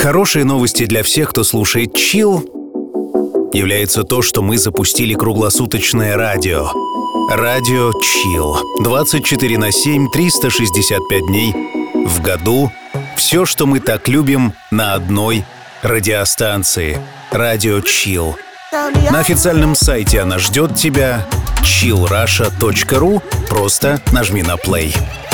Хорошие новости для всех, кто слушает Chill, является то, что мы запустили круглосуточное радио. Радио Chill. 24/7, 365 дней в году. Все, что мы так любим, на одной радиостанции. Радио Chill. На официальном сайте она ждет тебя. chillrusha.ru. Просто нажми на play.